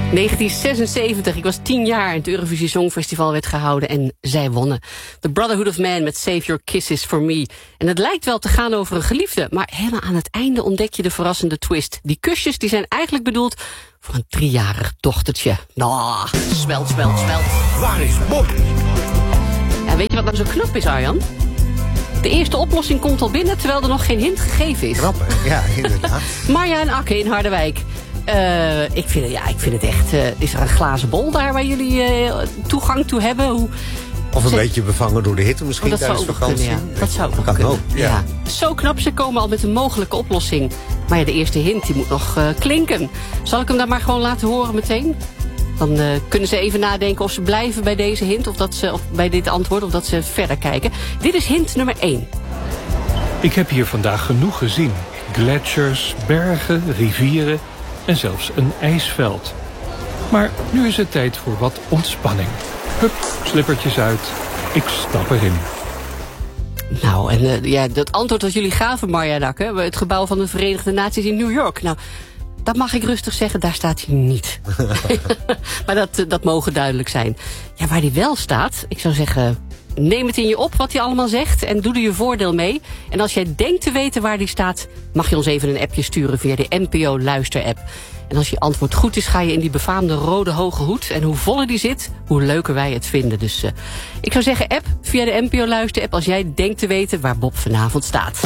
1976, ik was 10 jaar en het Eurovisie Songfestival werd gehouden en zij wonnen. The Brotherhood of Man met Save Your Kisses for Me. En het lijkt wel te gaan over een geliefde, maar helemaal aan het einde ontdek je de verrassende twist. Die kusjes die zijn eigenlijk bedoeld voor een 3-jarig dochtertje. Nou, smelt. Waar is Bob? Ja, weet je wat nou zo knap is, Arjan? De eerste oplossing komt al binnen, terwijl er nog geen hint gegeven is. Grappig, ja, inderdaad. Marja en Akke in Harderwijk. Ik vind het echt... is er een glazen bol daar waar jullie toegang toe hebben? Of een beetje bevangen door de hitte misschien tijdens vakantie. Kunnen, ja. Dat zou ook kunnen. Ook, ja. Zo knap, ze komen al met een mogelijke oplossing. Maar ja, de eerste hint die moet nog klinken. Zal ik hem dan maar gewoon laten horen meteen? Dan kunnen ze even nadenken of ze blijven bij deze hint... of bij dit antwoord, of dat ze verder kijken. Dit is hint nummer 1. Ik heb hier vandaag genoeg gezien. Gletsjers, bergen, rivieren en zelfs een ijsveld. Maar nu is het tijd voor wat ontspanning. Hup, slippertjes uit. Ik stap erin. Nou, en dat antwoord dat jullie gaven, Marja en Akke... het gebouw van de Verenigde Naties in New York... Nou, dat mag ik rustig zeggen, daar staat hij niet. Maar dat mogen duidelijk zijn. Ja, waar die wel staat, ik zou zeggen... neem het in je op wat hij allemaal zegt en doe er je voordeel mee. En als jij denkt te weten waar die staat... mag je ons even een appje sturen via de NPO Luister-app. En als je antwoord goed is, ga je in die befaamde rode hoge hoed. En hoe voller die zit, hoe leuker wij het vinden. Dus ik zou zeggen app via de NPO Luister-app... als jij denkt te weten waar Bob vanavond staat.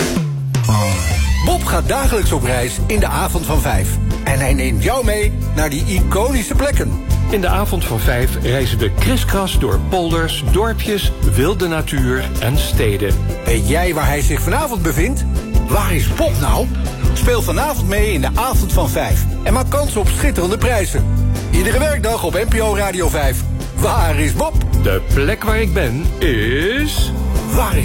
Bob gaat dagelijks op reis in de avond van 5. En hij neemt jou mee naar die iconische plekken. In de avond van 5 reizen we kriskras door polders, dorpjes, wilde natuur en steden. Weet jij waar hij zich vanavond bevindt? Waar is Bob nou? Speel vanavond mee in de avond van 5. En maak kans op schitterende prijzen. Iedere werkdag op NPO Radio 5. Waar is Bob? De plek waar ik ben is... Waar is